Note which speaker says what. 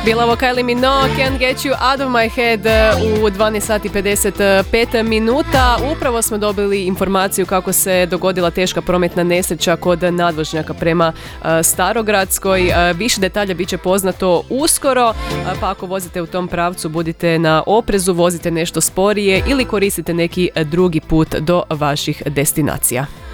Speaker 1: Bila ovo Kylie Minogue, Can't Get You Out of My Head u 12 sati 55 minuta. Upravo smo dobili informaciju kako se dogodila teška prometna nesreća kod nadvožnjaka prema Starogradskoj. Više detalja bit će poznato uskoro, pa ako vozite u tom pravcu budite na oprezu, vozite nešto sporije ili koristite neki drugi put do vaših destinacija.